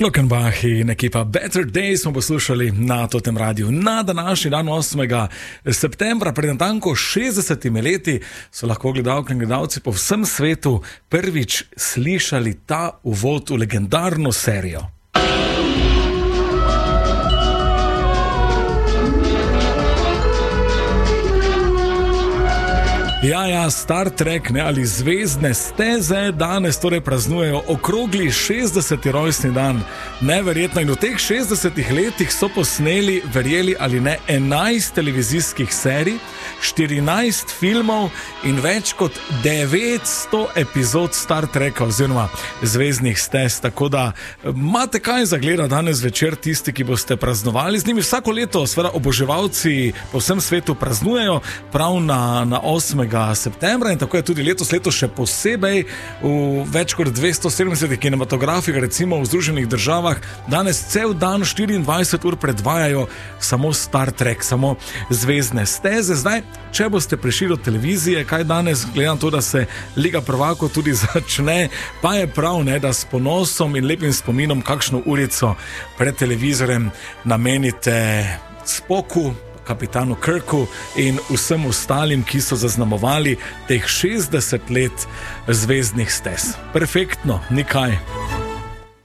Glockenbach in ekipa Better Days smo poslušali na Totem radiju. Na današnji dan 8. septembra, pred natanko 60 leti, so lahko gledalke in gledalci po vsem svetu prvič slišali ta uvod v legendarno serijo. Ja, Star Trek, ne, ali Zvezdne steze danes torej praznujejo okrogli 60. rojstni dan. Neverjetno, in v teh 60 letih so posneli, verjeli ali ne, 11 televizijskih serij, 14 filmov in več kot 900 epizod Star Treka oziroma Zvezdnih stez. Tako da imate kaj za gledati danes večer tisti, ki boste praznovali z njimi. Vsako leto seveda oboževalci po vsem svetu praznujejo prav na 8. septembra in tako je tudi letos še posebej v več kot 270 kinematografih, recimo v Združenih državah, danes cel dan 24 ur predvajajo samo Star Trek, samo Zvezdne steze. Zdaj, če boste prišli do televizije, kaj danes, gledam to, da se Liga prvakov tudi začne, pa je prav, ne, da s ponosom in lepim spominom kakšno urico pred televizorjem namenite Spocku, kapitanu Kirku in vsem ostalim, ki so zaznamovali teh 60 let Zvezdnih stez. Perfektno, nikaj.